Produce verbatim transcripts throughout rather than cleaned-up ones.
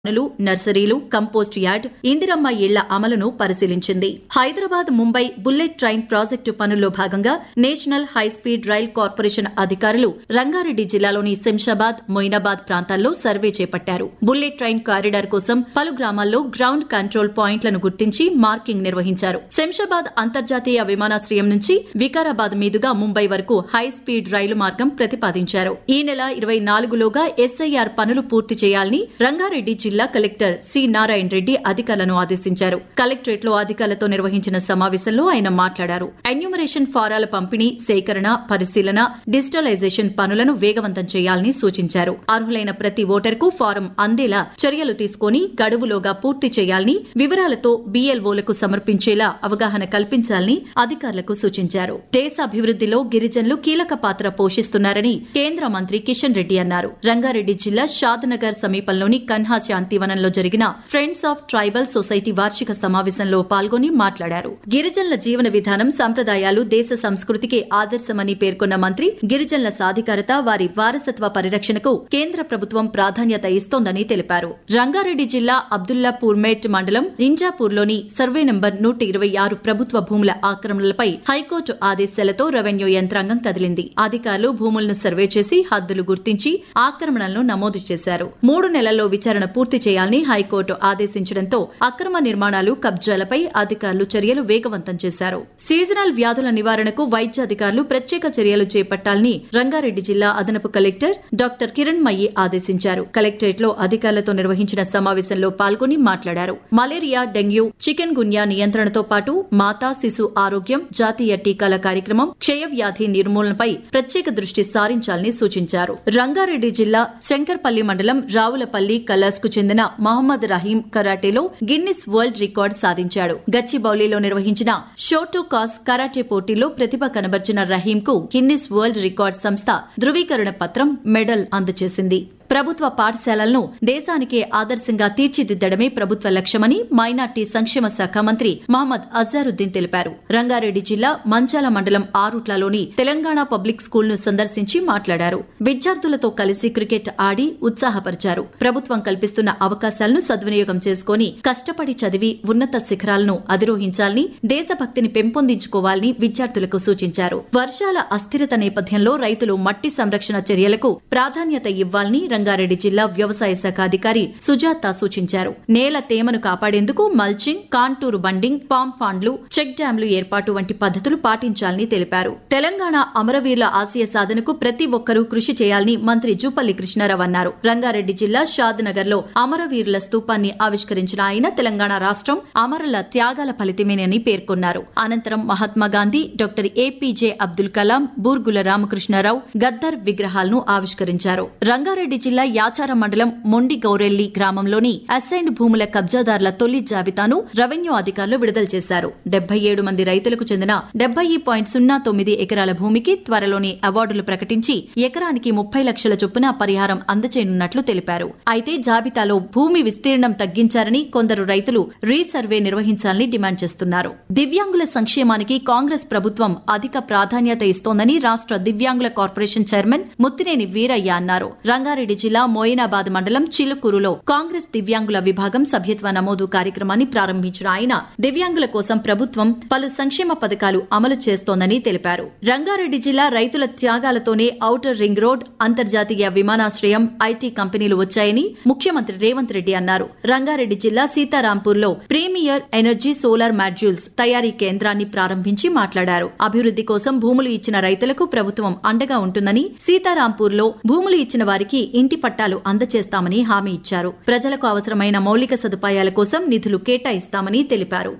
పనులు, నర్సరీలు, compost yard, Indiramma ఇళ్ల అమలును పరిశీలించింది. Hyderabad Mumbai bullet train project పనుల్లో భాగంగా నేషనల్ హైస్పీడ్ రైల్ కార్పొరేషన్ అధికారులు రంగారెడ్డి జిల్లాలోని శంషాబాద్, మొయినాబాద్ ప్రాంతాల్లో సర్వే చేపట్టారు. బుల్లెట్ ట్రైన్ కారిడార్ కోసం పలు గ్రామాల్లో గ్రౌండ్ కంట్రోల్ పాయింట్లను గుర్తించి మార్కింగ్ నిర్వహించారు. శంషాబాద్ అంతర్జాతీయ విమానాశ్రయం నుంచి వికారాబాద్ మీదుగా ముంబై వరకు హైస్పీడ్ రైలు మార్గం ప్రతిపాదించారు. ఈ నెల ఇరవై నాలుగులోగా ఎస్ఐఆర్ పనులు పూర్తి చేయాలని రంగారెడ్డి జిల్లా కలెక్టర్ సి నారాయణ రెడ్డి అధికారులను ఆదేశించారు. కలెక్టరేట్ లో అధికారులతో నిర్వహించిన సమావేశంలో ఆయన మాట్లాడారు. ఎన్యూమరేషన్ ఫారాల పంపిణీ, సేకరణ, పరిశీలన, డిజిటలైజేషన్ పనులను వేగవంతం చేయాలని సూచించారు. అర్హులైన ప్రతి ఓటర్కు ఫారం అందేలా చర్యలు తీసుకుని గడువులోగా పూర్తి చేయాలని, వివరాలతో బీఎల్ఓలకు సమర్పించేలా అవగాహన కల్పించాలని అధికారులకు సూచించారు. దేశ అభివృద్దిలో గిరిజనులు కీలక పాత్ర పోషిస్తున్నారని కేంద్ర మంత్రి కిషన్ రెడ్డి అన్నారు. రంగారెడ్డి జిల్లా షాద్నగర్ సమీపంలోని కన్హా శాంతివనంలో జరిగిన ఫ్రెండ్స్ ఆఫ్ ట్రైబల్ సొసైటీ వార్షిక సమావేశంలో పాల్గొని మాట్లాడారు. గిరిజనుల జీవన విధానం, సంప్రదాయాలు దేశ సంస్కృతికి ఆదర్శమని పేర్కొన్న మంత్రి, గిరిజనుల సాధికారత, వారి వారసత్వ పరిరక్షణకు కేంద్ర ప్రభుత్వం ప్రాధాన్యత ఇస్తోందని తెలిపారు. రంగారెడ్డి జిల్లా అబ్దుల్లాపూర్మేట్ మండలం ఇంజాపూర్లోని సర్వే నంబర్ నూట ఇరవై ఆరు ప్రభుత్వ భూముల ఆక్రమణలపై హైకోర్టు ఆదేశాలతో రెవెన్యూ యంత్రాంగం కదిలింది. అధికారులు భూములను సర్వే చేసి హద్దులు గుర్తించి ఆక్రమణలను నమోదు చేశారు. మూడు నెలల్లో విచారణ పూర్తి చేయాలని హైకోర్టు ఆదేశించడంతో అక్రమ నిర్మాణాలు, కబ్జాలపై అధికారులు చర్యలు వేగవంతం చేశారు. సీజనల్ వ్యాధుల నివారణకు వైద్యాధికారులు ప్రత్యేక చర్యలు చేపట్టాలని రంగారెడ్డి జిల్లా అదనపు కలెక్టర్ డాక్టర్ కిరణ్ మయ్యి ఆదేశించారు. కలెక్టరేట్ లో అధికారులతో నిర్వహించిన సమావేశంలో పాల్గొని మాట్లాడారు. మలేరియా, డెంగ్యూ, చికెన్ గున్యా నియంత్రణతో పాటు మాతా శిశు ఆరోగ్యం, జాతీయ టీకాల కార్యక్రమం, క్షయవ్యాధి నిర్మూలనపై ప్రత్యేక దృష్టి సారించాలని సూచించారు. రంగారెడ్డి జిల్లా శంకర్పల్లి మండలం రావులపల్లి కలాస్ కు చెందిన Mohammed Rahim కరాటేలో Guinness world record సాధించాడు. గచ్చిబౌలిలో నిర్వహించిన షోటో కాస్ కరాటే పోటీలో ప్రతిభ కనబర్చిన రహీం కు గిన్నిస్ వరల్డ్ రికార్డు సంస్థ ధృవీకరణ పత్రం, మెడల్ అందజేసింది. ప్రభుత్వ పాఠశాలలను దేశానికే ఆదర్శంగా తీర్చిదిద్దడమే ప్రభుత్వ లక్ష్యమని మైనార్టీ సంక్షేమ శాఖ మంత్రి మహమ్మద్ అజారుద్దీన్ తెలిపారు. రంగారెడ్డి జిల్లా మంచాల మండలం ఆరుట్లలోని తెలంగాణ పబ్లిక్ స్కూల్ ను సందర్శించి మాట్లాడారు. విద్యార్థులతో కలిసి క్రికెట్ ఆడి ఉత్సాహపరిచారు. ప్రభుత్వం కల్పిస్తున్న అవకాశాలను సద్వినియోగం చేసుకుని కష్టపడి చదివి ఉన్నత శిఖరాలను అధిరోహించాలని, దేశభక్తిని పెంపొందించుకోవాలని విద్యార్థులకు సూచించారు. వర్షాల అస్థిరత నేపథ్యంలో రైతులు మట్టి సంరక్షణ చర్యలకు ప్రాధాన్యత ఇవ్వాలని రంగారెడ్డి జిల్లా వ్యవసాయ శాఖ అధికారి సుజాత సూచించారు. నేల తేమను కాపాడేందుకు mulching, contour bonding, palm ఫాండ్లు, check డ్యాంలు ఏర్పాటు వంటి పద్ధతులు పాటించాలని తెలిపారు. తెలంగాణ అమరవీరుల ఆశయ సాధనకు ప్రతి ఒక్కరూ కృషి చేయాలని మంత్రి జూపల్లి కృష్ణారావు అన్నారు. రంగారెడ్డి జిల్లా షాద్నగర్ లో అమరవీరుల స్తూపాన్ని ఆవిష్కరించిన ఆయన తెలంగాణ రాష్ట్రం అమరుల త్యాగాల ఫలితమేనని పేర్కొన్నారు. అనంతరం మహాత్మాగాంధీ, డాక్టర్ ఏపీజే అబ్దుల్ కలాం, బూర్గుల రామకృష్ణారావు, గద్దర్ విగ్రహాలను ఆవిష్కరించారు. రంగారెడ్డి జిల్లా యాచారం మండలం మొండి గౌరెల్లి గ్రామంలోని అసైన్డ్ భూముల కబ్జాదారుల తొలి జాబితాను రెవెన్యూ అధికారులు విడుదల చేశారు. డెబ్బై ఏడు మంది రైతులకు చెందిన డెబ్బై పాయింట్ సున్నా తొమ్మిది ఎకరాల భూమికి త్వరలోనే అవార్డులు ప్రకటించి ఎకరానికి ముప్పై లక్షల చొప్పున పరిహారం అందజేయనున్నట్లు తెలిపారు. అయితే జాబితాలో భూమి విస్తీర్ణం తగ్గించారని కొందరు రైతులు రీసర్వే నిర్వహించాలని డిమాండ్ చేస్తున్నారు. దివ్యాంగుల సంక్షేమానికి కాంగ్రెస్ ప్రభుత్వం అధిక ప్రాధాన్యత ఇస్తోందని రాష్ట్ర దివ్యాంగుల కార్పొరేషన్ చైర్మన్ ముత్తినేని వీరయ్య అన్నారు. రంగారెడ్డి జిల్లా మొయినాబాద్ మండలం చిలుకూరులో కాంగ్రెస్ దివ్యాంగుల విభాగం సభ్యత్వ నమోదు కార్యక్రమాన్ని ప్రారంభించిన ఆయన దివ్యాంగుల కోసం ప్రభుత్వం పలు సంక్షేమ పథకాలు అమలు చేస్తోందని తెలిపారు. రంగారెడ్డి జిల్లా రైతుల త్యాగాలతోనే ఔటర్ రింగ్ రోడ్, అంతర్జాతీయ విమానాశ్రయం, ఐటీ కంపెనీలు వచ్చాయని ముఖ్యమంత్రి రేవంత్ రెడ్డి అన్నారు. రంగారెడ్డి జిల్లా సీతారాంపూర్లో ప్రీమియర్ ఎనర్జీ సోలార్ మాడ్యూల్స్ తయారీ కేంద్రాన్ని ప్రారంభించి మాట్లాడారు. అభివృద్ది కోసం భూములు ఇచ్చిన రైతులకు ప్రభుత్వం అండగా ఉంటుందని, సీతారాంపూర్లో భూములు ఇచ్చిన వారికి ఇంటి పట్టాలు అందజేస్తామని హామీ ఇచ్చారు. ప్రజలకు అవసరమైన మౌలిక సదుపాయాల కోసం నిధులు కేటాయిస్తామని తెలిపారు.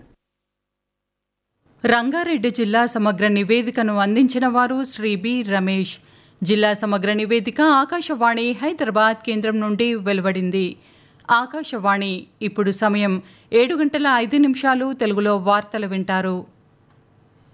రంగారెడ్డి జిల్లా సమగ్ర నివేదికను అందించిన వారు శ్రీ బి రమేష్. జిల్లా సమగ్ర నివేదిక ఆకాశవాణి హైదరాబాద్ కేంద్రం నుండి వెలువడింది. ఆకాశవాణి ఇప్పుడు సమయం ఏడు గంటల ఐదు నిమిషాలు. తెలుగులో వార్తలు వింటారు.